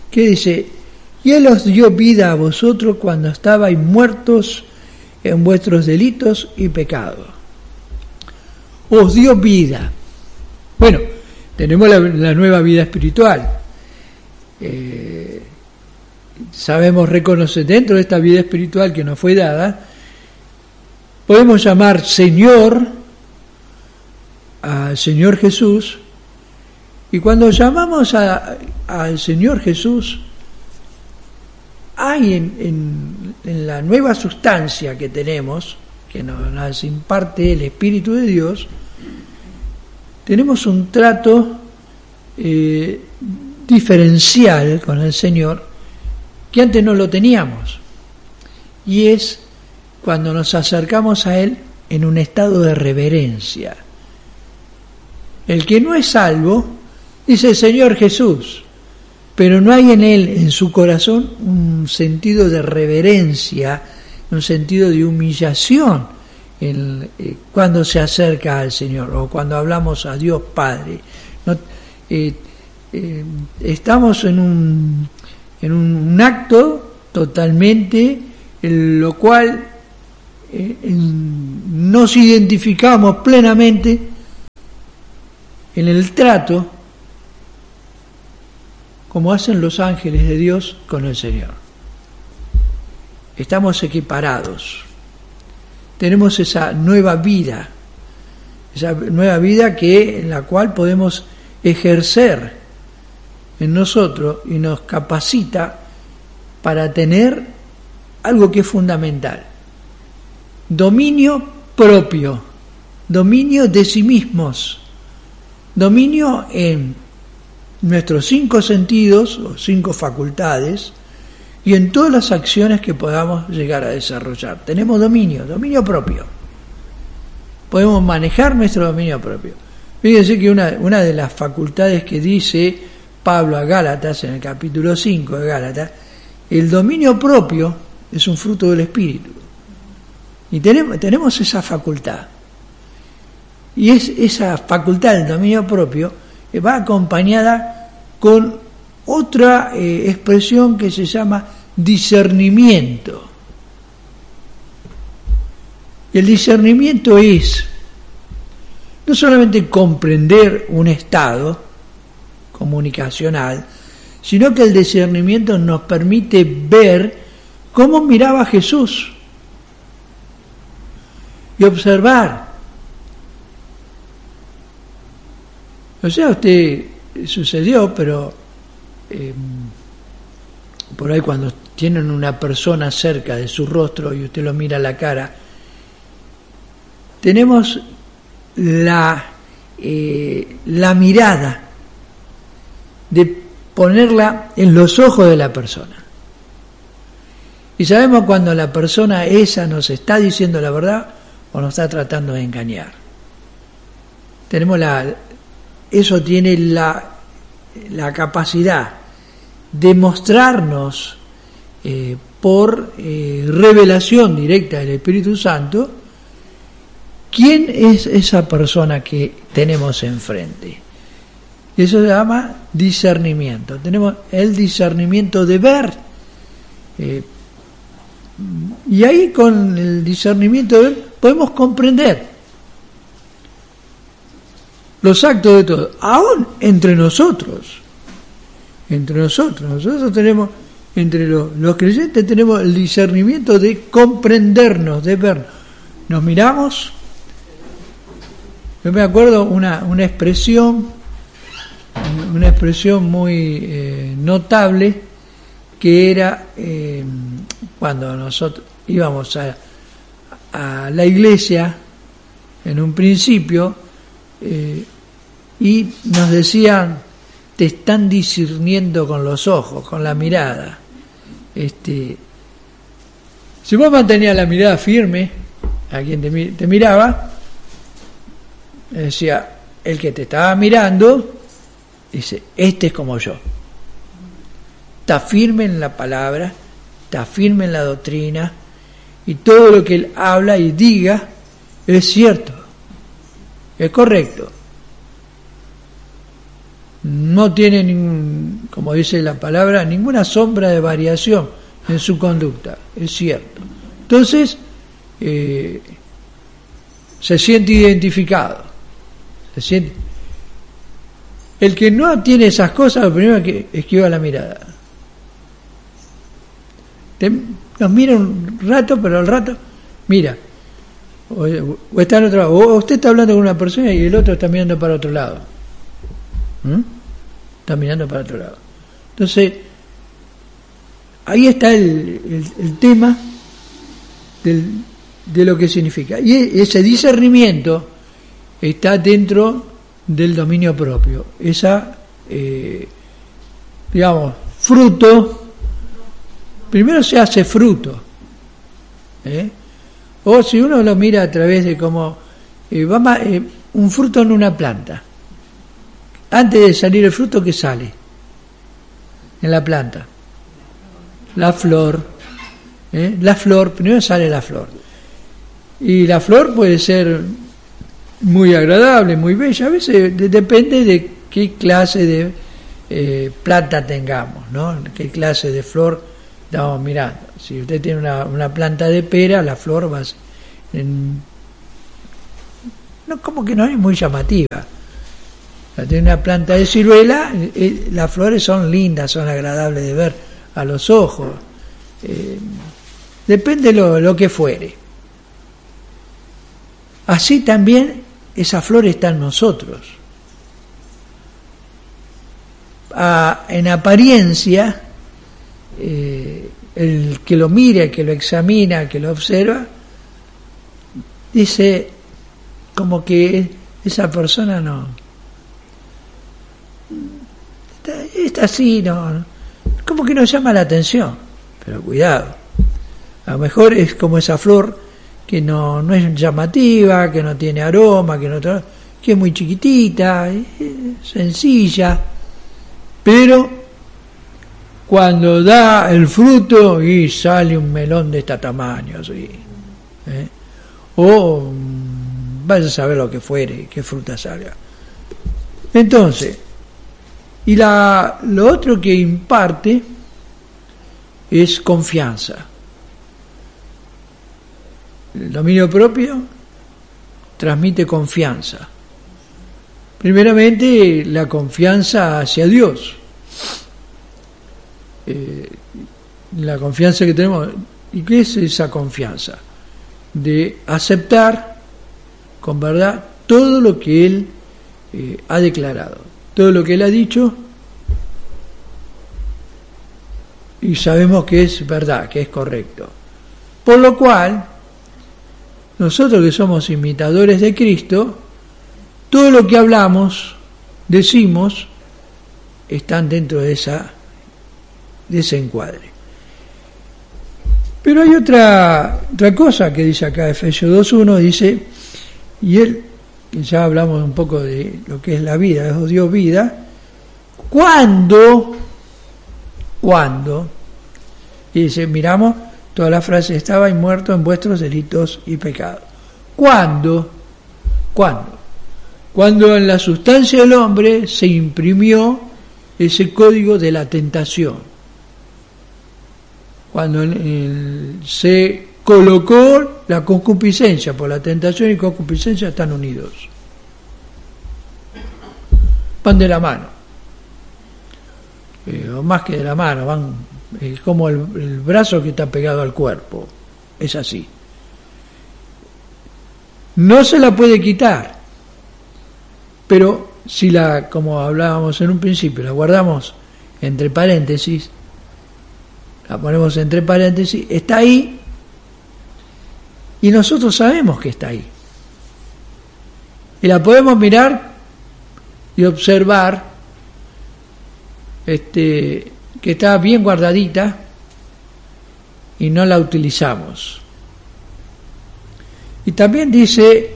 que dice: y Él os dio vida a vosotros cuando estabais muertos en vuestros delitos y pecados. Os dio vida. Bueno, tenemos la nueva vida espiritual. Sabemos reconocer dentro de esta vida espiritual que nos fue dada, podemos llamar Señor al Señor Jesús, y cuando llamamos al Señor Jesús, hay en la nueva sustancia que tenemos, que nos imparte el Espíritu de Dios, tenemos un trato diferencial con el Señor que antes no lo teníamos, y es cuando nos acercamos a Él en un estado de reverencia. El que no es salvo dice Señor Jesús, pero no hay en él, en su corazón, un sentido de reverencia, un sentido de humillación cuando se acerca al Señor, o cuando hablamos a Dios Padre. No, estamos en un acto totalmente en lo cual nos identificamos plenamente en el trato como hacen los ángeles de Dios con el Señor. Estamos equiparados, tenemos esa nueva vida en la cual podemos ejercer en nosotros y nos capacita para tener algo que es fundamental: dominio propio, dominio de sí mismos, dominio en nuestros 5 sentidos o 5 facultades y en todas las acciones que podamos llegar a desarrollar. Tenemos dominio propio. Podemos manejar nuestro dominio propio. Fíjense que una de las facultades que dice Pablo a Gálatas, en el capítulo 5 de Gálatas, el dominio propio es un fruto del Espíritu. Y tenemos esa facultad. Y esa facultad del dominio propio va acompañada con otra expresión que se llama discernimiento. Y el discernimiento es no solamente comprender un estado comunicacional, sino que el discernimiento nos permite ver cómo miraba Jesús y observar. O sea, usted sucedió, pero por ahí cuando tienen una persona cerca de su rostro y usted lo mira a la cara, tenemos la mirada de ponerla en los ojos de la persona. Y sabemos cuando la persona esa nos está diciendo la verdad o nos está tratando de engañar. Eso tiene la capacidad de mostrarnos por revelación directa del Espíritu Santo quién es esa persona que tenemos enfrente. Y eso se llama discernimiento. Tenemos el discernimiento de ver. Y ahí con el discernimiento de ver podemos comprender los actos de todos, aún entre nosotros. Nosotros tenemos, entre los creyentes tenemos el discernimiento de comprendernos, de vernos. Nos miramos. Yo me acuerdo una expresión muy notable, que era cuando nosotros íbamos a la iglesia en un principio, y nos decían: te están discerniendo con los ojos, con la mirada. Si vos mantenías la mirada firme a quien te miraba, decía, el que te estaba mirando dice: este es como yo, está firme en la palabra, está firme en la doctrina, y todo lo que él habla y diga es cierto, es correcto, no tiene como dice la palabra, ninguna sombra de variación en su conducta, es cierto. Entonces, se siente identificado, se siente. El que no tiene esas cosas, lo primero es que esquiva la mirada. Nos mira un rato, pero al rato, mira, o está en otro lado, o usted está hablando con una persona y el otro está mirando para otro lado. Está mirando para otro lado. Entonces, ahí está el tema de lo que significa. Y ese discernimiento está dentro del dominio propio. Esa, fruto, primero se hace fruto. O si uno lo mira a través de cómo un fruto en una planta. Antes de salir el fruto, ¿qué sale? En la planta. La flor. La flor, primero sale la flor. Y la flor puede ser muy agradable, muy bella. A veces depende de qué clase de planta tengamos, ¿no? Qué clase de flor estamos mirando. Si usted tiene una planta de pera, la flor va como que no es muy llamativa. Tiene una planta de ciruela, las flores son lindas, son agradables de ver a los ojos. Depende lo que fuere. Así también esa flor está en nosotros. En apariencia, el que lo mira, el que lo examina, el que lo observa, dice como que esa persona no está así, no, como que nos llama la atención. Pero cuidado, a lo mejor es como esa flor que no es llamativa, que no tiene aroma, que es muy chiquitita, sencilla, pero cuando da el fruto y sale un melón de este tamaño, así, o vaya a saber lo que fuere, qué fruta salga. Entonces, y lo otro que imparte es confianza. El dominio propio transmite confianza. Primeramente, la confianza hacia Dios. La confianza que tenemos. ¿Y qué es esa confianza? De aceptar con verdad todo lo que Él ha declarado, todo lo que Él ha dicho, y sabemos que es verdad, que es correcto. Por lo cual, nosotros que somos imitadores de Cristo, todo lo que hablamos, decimos, están dentro de ese encuadre. Pero hay otra cosa que dice acá Efesios 2.1, dice, y Él, ya hablamos un poco de lo que es la vida, Él dio vida, cuando, y dice, miramos, toda la frase, estabais muertos en vuestros delitos y pecados. ¿Cuándo? Cuando en la sustancia del hombre se imprimió ese código de la tentación. Cuando se colocó la concupiscencia, por la tentación y concupiscencia están unidos. Van de la mano. O más que de la mano, van como el brazo que está pegado al cuerpo. Es así. No se la puede quitar, pero si como hablábamos en un principio, la guardamos entre paréntesis, la ponemos entre paréntesis, está ahí, y nosotros sabemos que está ahí. Y la podemos mirar y observar que está bien guardadita y no la utilizamos. Y también dice,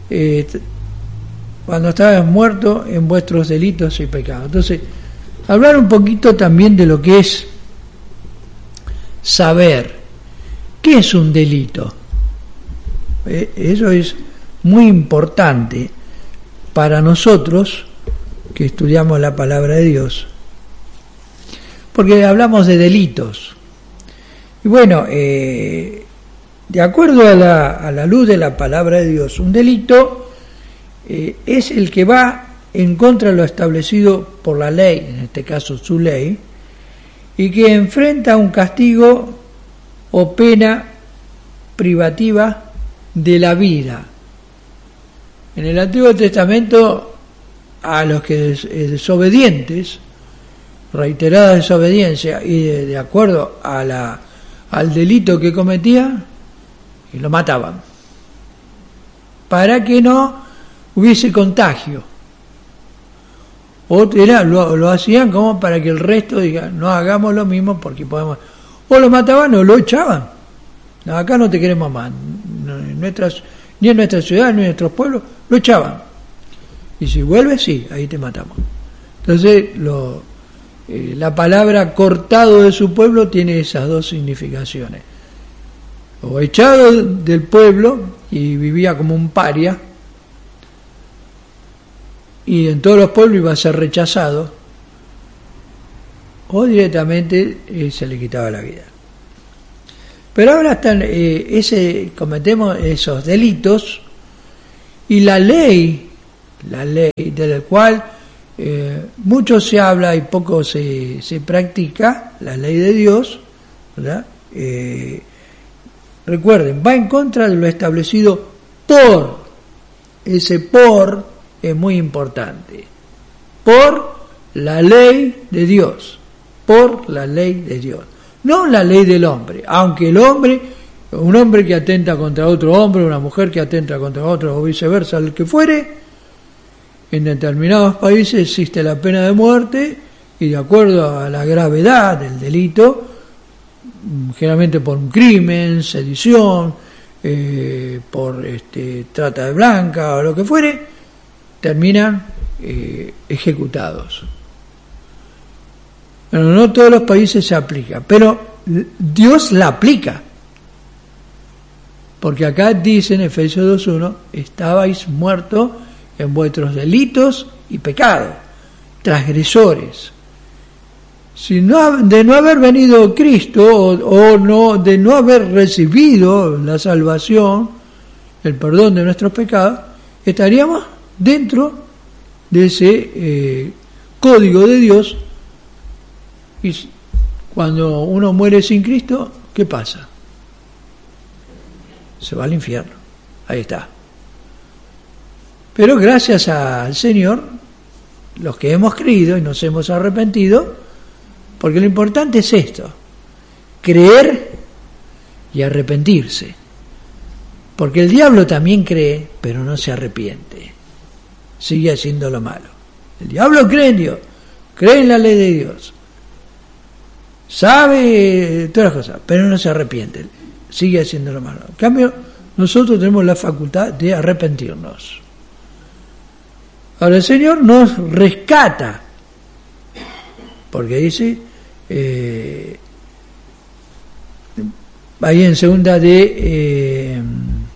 cuando estabas muerto en vuestros delitos y pecados. Entonces, hablar un poquito también de lo que es saber qué es un delito. Eso es muy importante para nosotros que estudiamos la palabra de Dios. porque hablamos de delitos. Y bueno, de acuerdo a la luz de la palabra de Dios, un delito es el que va en contra de lo establecido por la ley, en este caso su ley, y que enfrenta un castigo o pena privativa de la vida. En el Antiguo Testamento, a los que desobedientes, reiterada desobediencia y de acuerdo a al delito que cometía, y lo mataban, para que no hubiese contagio. O lo hacían como para que el resto diga, no hagamos lo mismo porque podemos. O lo mataban o lo echaban. No, acá no te queremos más. Ni en nuestra ciudad, ni en nuestros pueblos, lo echaban. Y si vuelves, sí, ahí te matamos. Entonces, la palabra cortado de su pueblo tiene esas dos significaciones. O echado del pueblo y vivía como un paria, y en todos los pueblos iba a ser rechazado, o directamente se le quitaba la vida. Pero ahora cometemos esos delitos, y la ley de la cual mucho se habla y poco se practica, la ley de Dios, ¿verdad? Recuerden, va en contra de lo establecido por. Ese por es muy importante. Por la ley de Dios. Por la ley de Dios. No la ley del hombre. Aunque un hombre que atenta contra otro hombre, una mujer que atenta contra otro, o viceversa, el que fuere, en determinados países existe la pena de muerte, y de acuerdo a la gravedad del delito, generalmente por un crimen, sedición, por trata de blanca o lo que fuere, terminan ejecutados. Bueno, no todos los países se aplica, pero Dios la aplica. Porque acá dice en Efesios 2:1, estabais muertos en vuestros delitos y pecados, transgresores. De no haber venido Cristo o de no haber recibido la salvación, el perdón de nuestros pecados, estaríamos dentro de ese código de Dios. Y cuando uno muere sin Cristo, ¿qué pasa? Se va al infierno. Ahí está. Pero gracias al Señor, los que hemos creído y nos hemos arrepentido, porque lo importante es esto, creer y arrepentirse. Porque el diablo también cree, pero no se arrepiente. Sigue haciendo lo malo. El diablo cree en Dios, cree en la ley de Dios, sabe todas las cosas, pero no se arrepiente. Sigue haciendo lo malo. En cambio, nosotros tenemos la facultad de arrepentirnos. Ahora el Señor nos rescata, porque dice, ahí en segunda de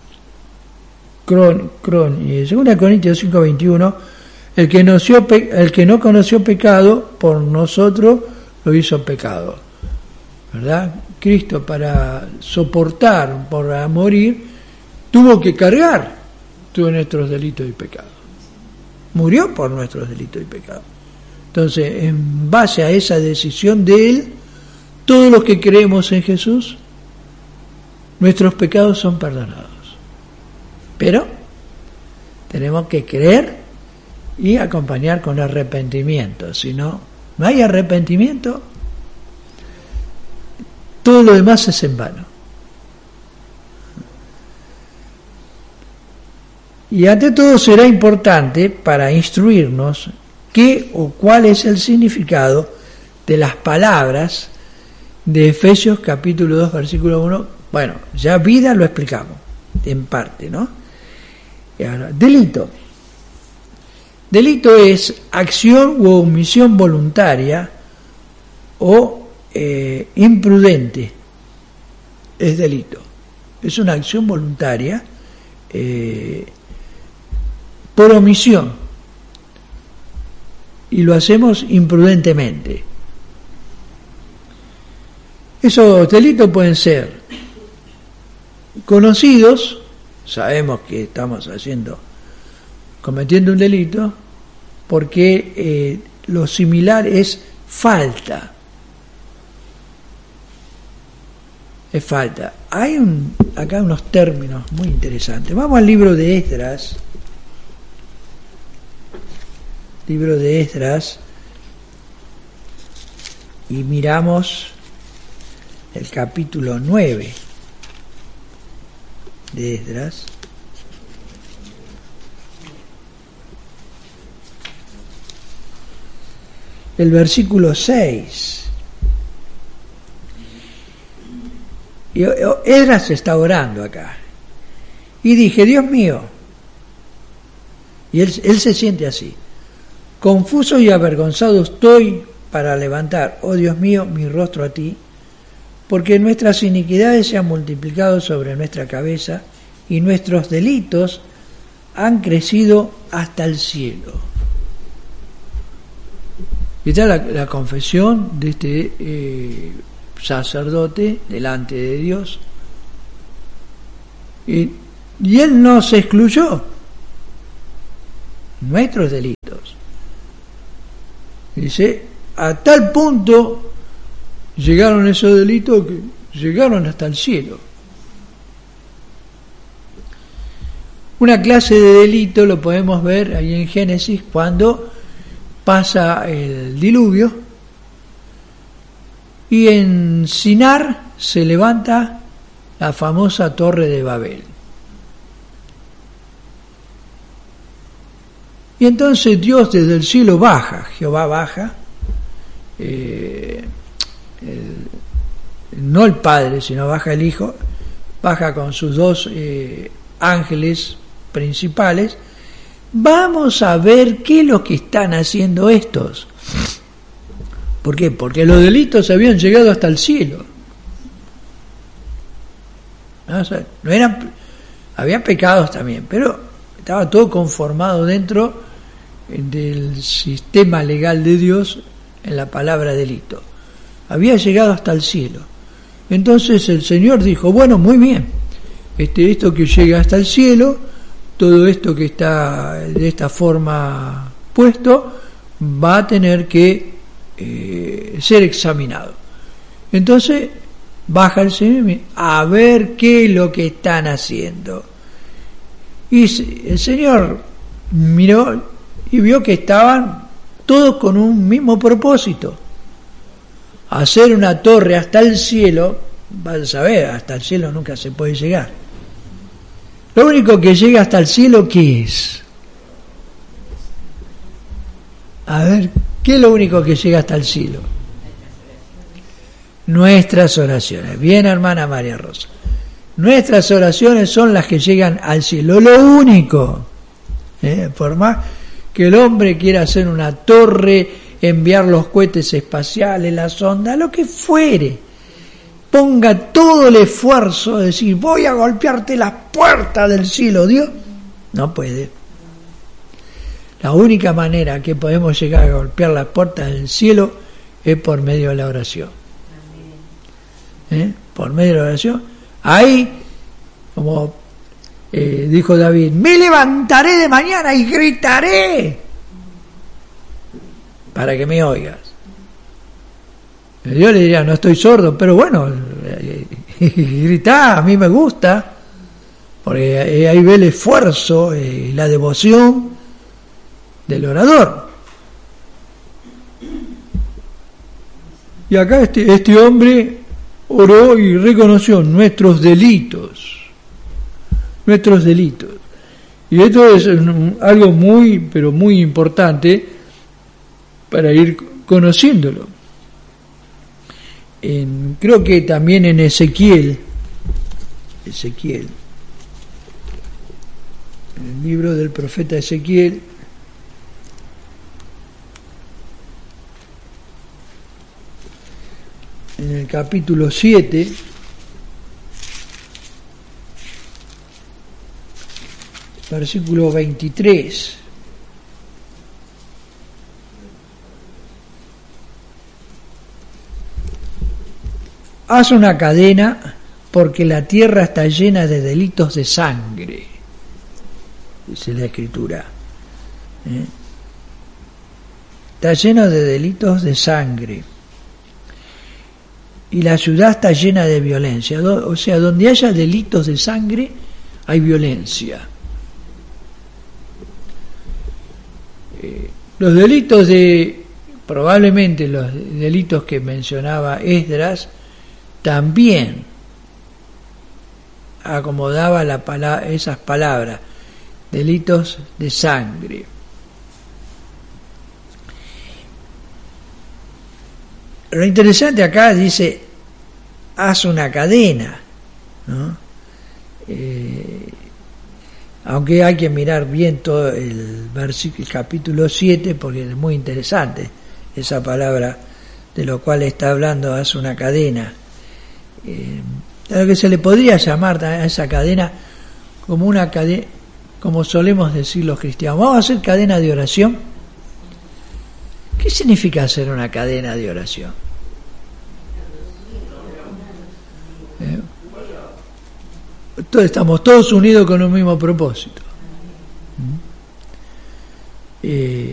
segunda Corintios 5:21, el que no conoció pecado por nosotros lo hizo pecado, ¿verdad? Cristo, para soportar, para morir, tuvo que cargar todos nuestros delitos y pecados. Murió por nuestros delitos y pecados. Entonces, en base a esa decisión de Él, todos los que creemos en Jesús, nuestros pecados son perdonados. Pero tenemos que creer y acompañar con arrepentimiento. Si no hay arrepentimiento, todo lo demás es en vano. Y ante todo será importante para instruirnos qué o cuál es el significado de las palabras de Efesios capítulo 2 versículo 1. Bueno, ya vida lo explicamos en parte, ¿no? Y ahora, delito. Delito es acción u omisión voluntaria o imprudente. Es delito. Es una acción voluntaria por omisión, y lo hacemos imprudentemente. Esos delitos pueden ser conocidos, sabemos que estamos cometiendo un delito, porque lo similar es falta. Es falta. Hay acá unos términos muy interesantes. Vamos al libro de Esdras. Libro de Esdras. Y miramos el capítulo 9 de Esdras. El versículo 6. Y Esdras está orando acá. Y dije, Dios mío, y él se siente así, confuso y avergonzado estoy para levantar, oh Dios mío, mi rostro a ti, porque nuestras iniquidades se han multiplicado sobre nuestra cabeza y nuestros delitos han crecido hasta el cielo. Y está la confesión de este sacerdote delante de Dios. Y él no se excluyó. Nuestros delitos. Dice, a tal punto llegaron esos delitos que llegaron hasta el cielo. Una clase de delito lo podemos ver ahí en Génesis cuando pasa el diluvio y en Sinar se levanta la famosa Torre de Babel. Y entonces Dios desde el cielo baja, Jehová baja, no el Padre, sino baja el Hijo, baja con sus dos ángeles principales. Vamos a ver qué es lo que están haciendo estos. ¿Por qué? Porque los delitos habían llegado hasta el cielo. No eran, había pecados también, pero estaba todo conformado dentro del sistema legal de Dios en la palabra delito. Había llegado hasta el cielo. Entonces el Señor dijo, bueno, muy bien, esto que llega hasta el cielo, todo esto que está de esta forma puesto, va a tener que ser examinado. Entonces baja el Señor a ver qué es lo que están haciendo. Y el Señor miró y vio que estaban todos con un mismo propósito: hacer una torre hasta el cielo. Vas a saber, hasta el cielo nunca se puede llegar. Lo único que llega hasta el cielo, ¿qué es? A ver, ¿qué es lo único que llega hasta el cielo? Nuestras oraciones. Bien, hermana María Rosa. Nuestras oraciones son las que llegan al cielo. Lo único. Por más que el hombre quiera hacer una torre, enviar los cohetes espaciales, la sonda, lo que fuere, ponga todo el esfuerzo de decir, voy a golpearte las puertas del cielo, Dios, no puede. La única manera que podemos llegar a golpear las puertas del cielo es por medio de la oración. Por medio de la oración. Ahí, como dijo David, me levantaré de mañana y gritaré para que me oigas. Yo le diría, no estoy sordo, pero bueno, gritá, a mí me gusta, porque ahí ve el esfuerzo y la devoción del orador. Y acá este hombre oró y reconoció nuestros delitos. Y esto es algo muy, pero muy importante para ir conociéndolo. Creo que también en Ezequiel, en el libro del profeta Ezequiel, en el capítulo 7, versículo 23. haz una cadena porque la tierra está llena de delitos de sangre, dice la Escritura. Está lleno de delitos de sangre. Y la ciudad está llena de violencia. O sea, donde haya delitos de sangre, hay violencia. Los delitos probablemente los delitos que mencionaba Esdras, también acomodaba esas palabras, delitos de sangre. Lo interesante acá dice, haz una cadena, ¿no? Aunque hay que mirar bien todo el capítulo 7, porque es muy interesante esa palabra de lo cual está hablando, haz una cadena. Lo que se le podría llamar a esa cadena como una cadena, como solemos decir los cristianos, vamos a hacer cadena de oración. ¿Qué significa hacer una cadena de oración? Estamos todos unidos con un mismo propósito.